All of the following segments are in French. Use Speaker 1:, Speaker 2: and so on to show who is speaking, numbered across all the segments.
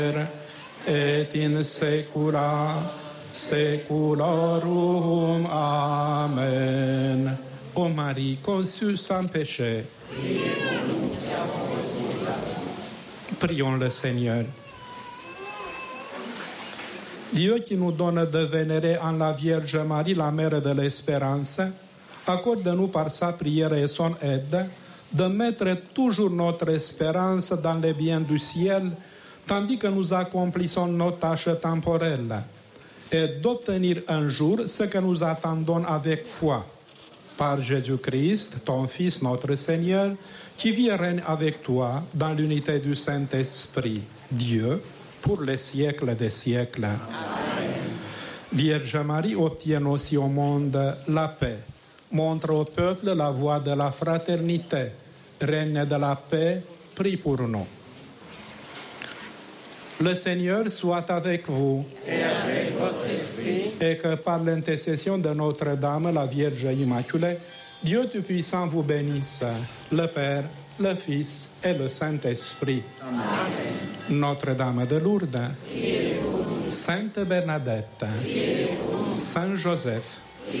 Speaker 1: et in saecula saeculorum. Amen. Ô Marie, conçue sans péché, prions le Seigneur. Dieu qui nous donne de vénérer en la Vierge Marie, la mère de l'espérance, accorde-nous par sa prière et son aide de mettre toujours notre espérance dans les biens du ciel, tandis que nous accomplissons nos tâches temporelles, et d'obtenir un jour ce que nous attendons avec foi. Par Jésus-Christ, ton Fils, notre Seigneur, qui vit et règne avec toi dans l'unité du Saint-Esprit, Dieu, pour les siècles des siècles. Amen. Vierge Marie, obtienne aussi au monde la paix. Montre au peuple la voie de la fraternité. Reine de la paix, prie pour nous. Le Seigneur soit avec vous.
Speaker 2: Et avec votre esprit.
Speaker 1: Et que par l'intercession de Notre-Dame, la Vierge Immaculée, Dieu Tout-Puissant vous bénisse, le Père, le Fils et le Saint-Esprit.
Speaker 2: Amen.
Speaker 1: Notre-Dame de Lourdes, Sainte Bernadette, Saint Joseph,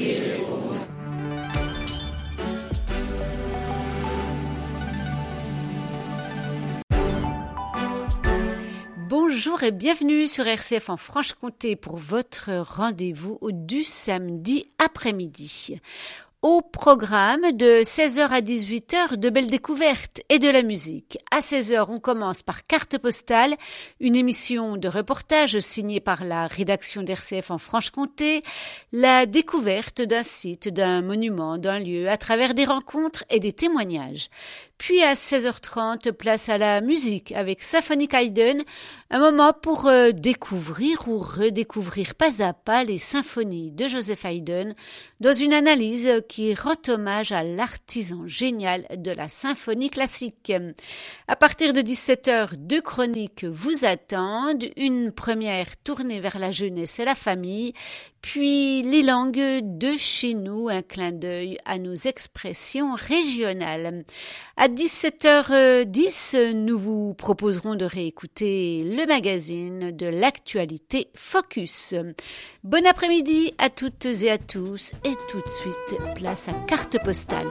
Speaker 3: Bonjour et bienvenue sur RCF en Franche-Comté pour votre rendez-vous du samedi après-midi. Au programme de 16h à 18h, de belles découvertes et de la musique. À 16h, on commence par Carte postale, une émission de reportage signée par la rédaction d'RCF en Franche-Comté, la découverte d'un site, d'un monument, d'un lieu, à travers des rencontres et des témoignages. Puis à 16h30, place à la musique avec Symphonique Haydn, un moment pour découvrir ou redécouvrir pas à pas les symphonies de Joseph Haydn dans une analyse qui rend hommage à l'artisan génial de la symphonie classique. À partir de 17h, 2 chroniques vous attendent, une première tournée vers la jeunesse et la famille, puis les langues de chez nous, un clin d'œil à nos expressions régionales. À 17h10, nous vous proposerons de réécouter le magazine de l'actualité Focus. Bon après-midi à toutes et à tous et tout de suite, place à Carte postale.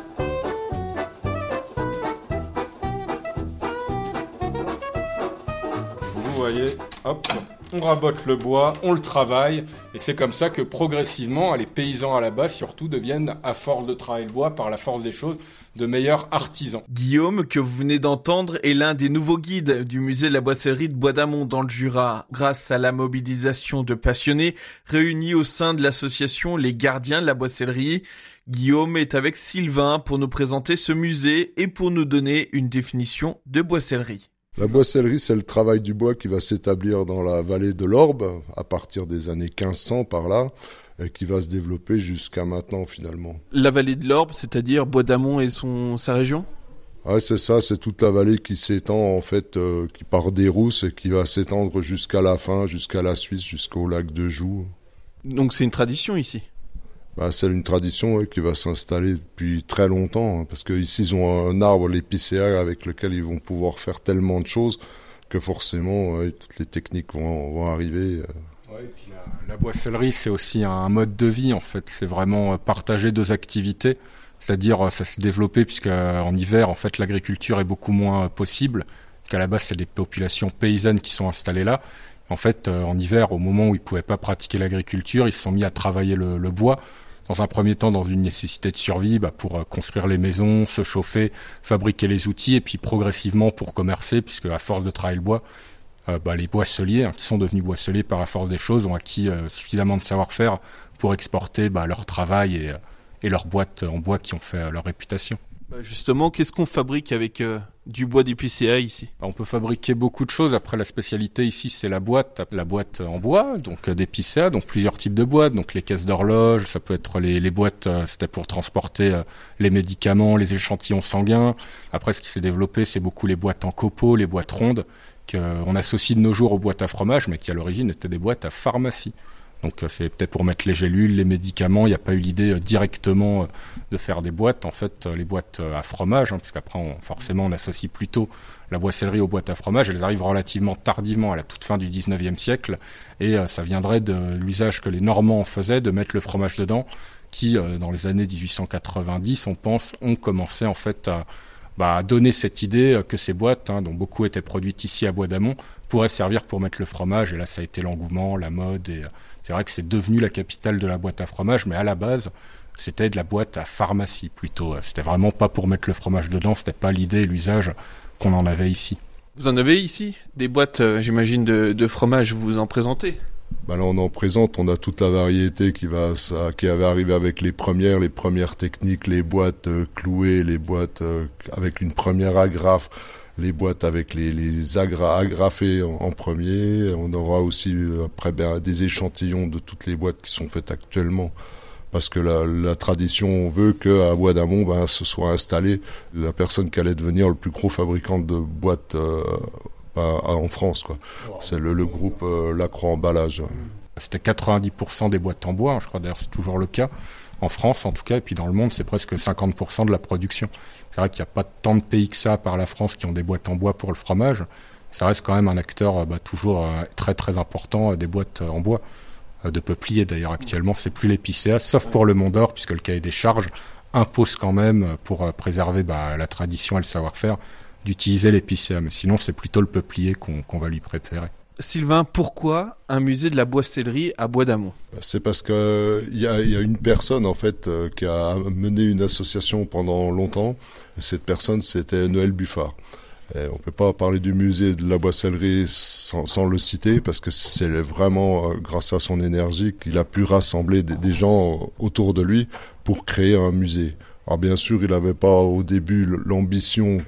Speaker 4: Vous voyez, hop, on rabote le bois, on le travaille, et c'est comme ça que progressivement, les paysans à la base surtout deviennent, à force de travailler le bois, par la force des choses, de meilleurs artisans.
Speaker 5: Guillaume, que vous venez d'entendre, est l'un des nouveaux guides du musée de la boissellerie de Bois d'Amont dans le Jura. Grâce à la mobilisation de passionnés réunis au sein de l'association Les Gardiens de la Boissellerie, Guillaume est avec Sylvain pour nous présenter ce musée et pour nous donner une définition de boissellerie.
Speaker 6: La boissellerie, c'est le travail du bois qui va s'établir dans la vallée de l'Orbe à partir des années 1500 par là et qui va se développer jusqu'à maintenant finalement.
Speaker 5: La vallée de l'Orbe, c'est-à-dire Bois d'Amont et sa région ?
Speaker 6: Ouais, c'est ça, c'est toute la vallée qui s'étend en fait, qui part des Rousses et qui va s'étendre jusqu'à la fin, jusqu'à la Suisse, jusqu'au lac de Joux.
Speaker 5: Donc c'est une tradition ici ?
Speaker 6: C'est une tradition qui va s'installer depuis très longtemps, parce qu'ici ils ont un arbre, l'épicéa, avec lequel ils vont pouvoir faire tellement de choses que forcément toutes les techniques vont arriver.
Speaker 4: Ouais, et puis la boissellerie, c'est aussi un mode de vie en fait. C'est vraiment partager 2 activités, c'est-à-dire ça s'est développé puisque en hiver en fait l'agriculture est beaucoup moins possible. Qu'à la base c'est des populations paysannes qui sont installées là. En fait, en hiver, au moment où ils pouvaient pas pratiquer l'agriculture, ils se sont mis à travailler le bois. Dans un premier temps, dans une nécessité de survie, pour construire les maisons, se chauffer, fabriquer les outils, et puis progressivement pour commercer, puisque à force de travailler le bois, les boisseliers, qui sont devenus boisseliers par la force des choses, ont acquis suffisamment de savoir-faire pour exporter leur travail et leurs boîtes en bois qui ont fait leur réputation.
Speaker 5: Justement, qu'est-ce qu'on fabrique avec du bois d'épicéa ici ?
Speaker 4: On peut fabriquer beaucoup de choses. Après, la spécialité ici, c'est la boîte en bois, donc d'épicéa, donc plusieurs types de boîtes, donc les caisses d'horloge, ça peut être les boîtes, c'était pour transporter les médicaments, les échantillons sanguins. Après, ce qui s'est développé, c'est beaucoup les boîtes en copeaux, les boîtes rondes, qu'on associe de nos jours aux boîtes à fromage, mais qui à l'origine étaient des boîtes à pharmacie. Donc c'est peut-être pour mettre les gélules, les médicaments. Il n'y a pas eu l'idée directement de faire des boîtes. En fait, les boîtes à fromage, puisqu'après forcément on associe plutôt la boissellerie aux boîtes à fromage. Elles arrivent relativement tardivement, à la toute fin du 19e siècle. Et ça viendrait de l'usage que les Normands en faisaient de mettre le fromage dedans, qui dans les années 1890, on pense, ont commencé en fait à donner cette idée que ces boîtes, dont beaucoup étaient produites ici à Bois d'Amont, pourraient servir pour mettre le fromage. Et là, ça a été l'engouement, la mode. Et c'est vrai que c'est devenu la capitale de la boîte à fromage, mais à la base, c'était de la boîte à pharmacie plutôt. C'était vraiment pas pour mettre le fromage dedans, c'était pas l'idée et l'usage qu'on en avait ici.
Speaker 5: Vous en avez ici des boîtes, j'imagine, de fromage, vous en présentez?
Speaker 6: Là, on en présente, on a toute la variété qui avait arrivé avec les premières techniques, les boîtes clouées, les boîtes avec une première agrafe, les boîtes avec les agrafées en premier. On aura aussi après des échantillons de toutes les boîtes qui sont faites actuellement. Parce que la tradition veut qu'à Bois d'Amont, se soit installée la personne qui allait devenir le plus gros fabricant de boîtes en France, quoi. C'est le groupe Lacroix Emballage.
Speaker 4: C'était 90% des boîtes en bois, je crois d'ailleurs c'est toujours le cas, en France en tout cas, et puis dans le monde c'est presque 50% de la production. C'est vrai qu'il n'y a pas tant de pays que ça, par la France, qui ont des boîtes en bois pour le fromage. Ça reste quand même un acteur toujours très très important des boîtes en bois, de peuplier d'ailleurs actuellement, c'est plus l'épicéa, sauf pour le Mont d'Or, puisque le cahier des charges impose quand même, pour préserver la tradition et le savoir-faire, d'utiliser l'épicéa, mais sinon c'est plutôt le peuplier qu'on va lui préférer.
Speaker 5: Sylvain, pourquoi un musée de la boissellerie à Bois d'Amont?
Speaker 6: C'est parce que il y a une personne en fait qui a mené une association pendant longtemps. Et cette personne, c'était Noël Buffard. Et on peut pas parler du musée de la boissellerie sans le citer, parce que c'est vraiment grâce à son énergie qu'il a pu rassembler des gens autour de lui pour créer un musée. Alors bien sûr, il n'avait pas au début l'ambition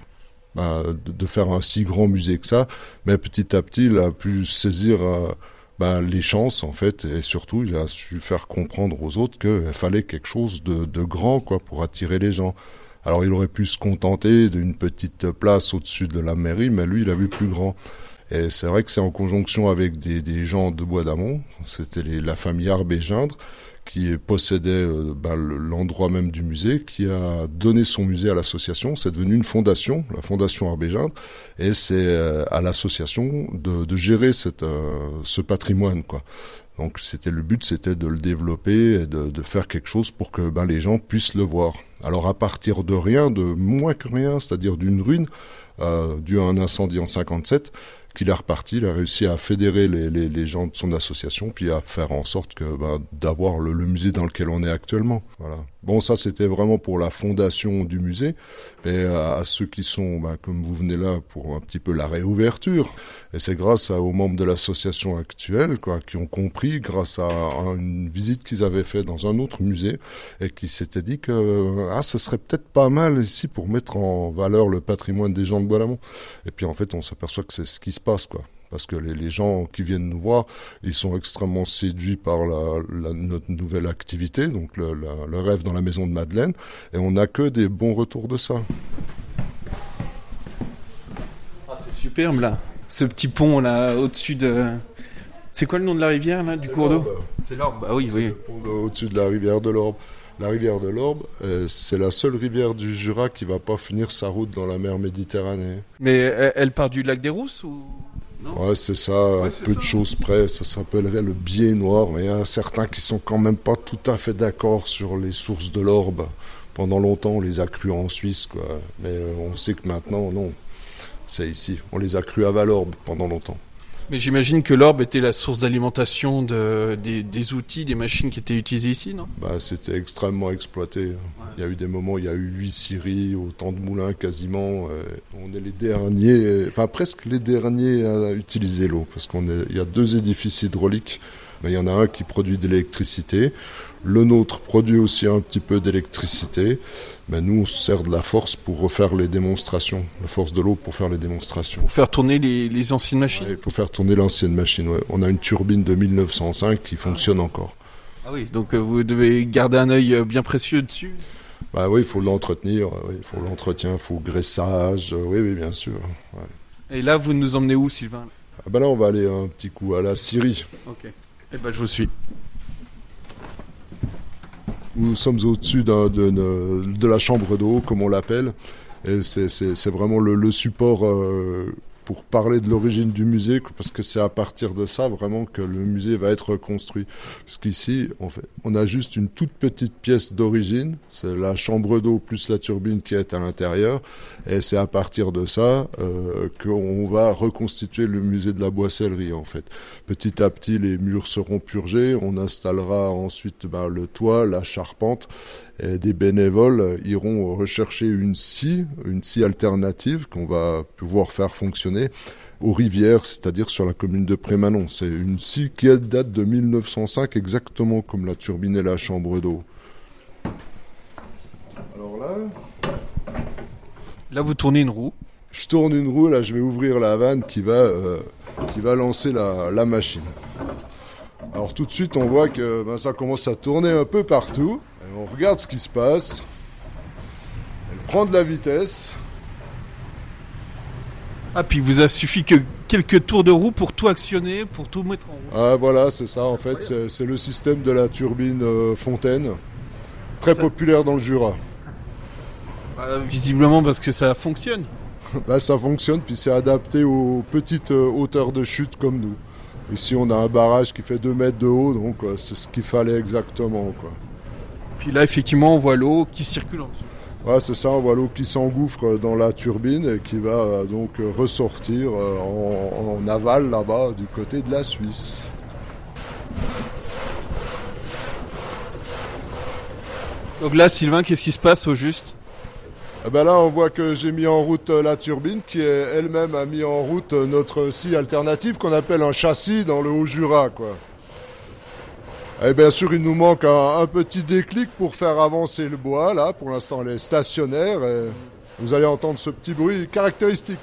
Speaker 6: de faire un si grand musée que ça, mais petit à petit il a pu saisir les chances en fait, et surtout il a su faire comprendre aux autres qu'il fallait quelque chose de grand, quoi, pour attirer les gens. Alors il aurait pu se contenter d'une petite place au-dessus de la mairie, mais lui il a vu plus grand. Et c'est vrai que c'est en conjonction avec des gens de Bois d'Amont, c'était la famille Arbé-Gindre, qui possédait l'endroit même du musée, qui a donné son musée à l'association. C'est devenu une fondation, la fondation Arbé-Gindre, et c'est à l'association de gérer ce patrimoine, quoi. Donc le but, c'était de le développer et de faire quelque chose pour que les gens puissent le voir. Alors à partir de rien, de moins que rien, c'est-à-dire d'une ruine due à un incendie en 57, qu'il est reparti, il a réussi à fédérer les gens de son association, puis à faire en sorte que d'avoir le musée dans lequel on est actuellement. Voilà. Bon, ça c'était vraiment pour la fondation du musée, mais à ceux qui sont, comme vous venez là, pour un petit peu la réouverture. Et c'est grâce aux membres de l'association actuelle, quoi, qui ont compris, grâce à une visite qu'ils avaient fait dans un autre musée, et qui s'étaient dit que ce serait peut-être pas mal ici pour mettre en valeur le patrimoine des gens de Bois d'Amont. Et puis en fait, on s'aperçoit que c'est ce qui se passe, quoi. Parce que les gens qui viennent nous voir, ils sont extrêmement séduits par notre nouvelle activité, donc le rêve dans la maison de Madeleine, et on n'a que des bons retours de ça.
Speaker 5: C'est superbe là, ce petit pont là au-dessus de... C'est quoi le nom de la rivière là, du cours d'eau? C'est l'Orbe. Ah oui, oui.
Speaker 6: Le pont au-dessus de la rivière de l'Orbe. La rivière de l'Orbe, c'est la seule rivière du Jura qui va pas finir sa route dans la mer Méditerranée.
Speaker 5: Mais elle part du lac des Rousses ou... Non,
Speaker 6: ouais, c'est ça, peu de choses près, ça s'appellerait le biais noir, mais il y a certains qui sont quand même pas tout à fait d'accord sur les sources de l'Orbe. Pendant longtemps, on les a crues en Suisse, quoi. Mais on sait que maintenant, non, c'est ici. On les a crues à Valorbe pendant longtemps.
Speaker 5: Mais j'imagine que l'Orbe était la source d'alimentation des outils, des machines qui étaient utilisées ici, non?
Speaker 6: C'était extrêmement exploité. Ouais. Il y a eu des moments, il y a eu 8 scieries, autant de moulins quasiment. On est les derniers, presque les derniers à utiliser l'eau, parce il y a 2 édifices hydrauliques. Mais il y en a un qui produit de l'électricité. Le nôtre produit aussi un petit peu d'électricité. Mais nous, on se sert de la force pour refaire les démonstrations. La force de l'eau pour faire les démonstrations.
Speaker 5: Pour faire tourner les anciennes machines?
Speaker 6: Oui, pour faire tourner l'ancienne machine, ouais. On a une turbine de 1905 qui fonctionne encore.
Speaker 5: Ah oui, donc vous devez garder un œil bien précieux dessus?
Speaker 6: Oui, il faut l'entretenir. Oui, il faut l'entretien, il faut le graissage. Oui, bien sûr. Ouais.
Speaker 5: Et là, vous nous emmenez où, Sylvain?
Speaker 6: Là, on va aller un petit coup à la scierie.
Speaker 5: Ok. Je vous suis.
Speaker 6: Nous sommes au-dessus de la chambre d'eau, comme on l'appelle, et c'est vraiment le support pour parler de l'origine du musée, parce que c'est à partir de ça vraiment que le musée va être construit. Parce qu'ici, en fait, on a juste une toute petite pièce d'origine, c'est la chambre d'eau plus la turbine qui est à l'intérieur, et c'est à partir de ça qu'on va reconstituer le musée de la boissellerie, en fait. Petit à petit, les murs seront purgés, on installera ensuite le toit, la charpente, et des bénévoles iront rechercher une scie alternative qu'on va pouvoir faire fonctionner aux rivières, c'est-à-dire sur la commune de Prémanon. C'est une scie qui date de 1905, exactement comme la turbine et la chambre d'eau. Alors
Speaker 5: là, vous tournez une roue.
Speaker 6: Je tourne une roue, là je vais ouvrir la vanne qui va lancer la machine. Alors tout de suite on voit que ça commence à tourner un peu partout. Et on regarde ce qui se passe. Elle prend de la vitesse.
Speaker 5: Ah, puis il vous a suffi que quelques tours de roue pour tout actionner, pour tout mettre en route.
Speaker 6: Ah voilà, c'est ça en fait, c'est le système de la turbine Fontaine, très populaire dans le Jura.
Speaker 5: Visiblement parce que ça fonctionne.
Speaker 6: Ça fonctionne, puis c'est adapté aux petites hauteurs de chute comme nous. Ici on a un barrage qui fait 2 mètres de haut, donc c'est ce qu'il fallait exactement, quoi.
Speaker 5: Puis là effectivement on voit l'eau qui circule en dessous.
Speaker 6: Ouais, c'est ça, on voit l'eau qui s'engouffre dans la turbine et qui va donc ressortir en aval là-bas du côté de la Suisse.
Speaker 5: Donc là Sylvain, qu'est-ce qui se passe au juste ?
Speaker 6: Là on voit que j'ai mis en route la turbine qui elle-même a mis en route notre scie alternative qu'on appelle un châssis dans le Haut-Jura, quoi. Et bien sûr, il nous manque un petit déclic pour faire avancer le bois. Là, pour l'instant, elle est stationnaire. Et vous allez entendre ce petit bruit caractéristique.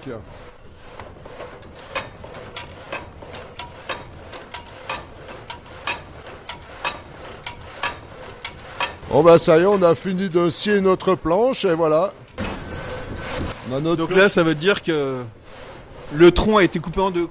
Speaker 6: Bon, ça y est, on a fini de scier notre planche et voilà.
Speaker 5: Donc là, ça veut dire que le tronc a été coupé en deux.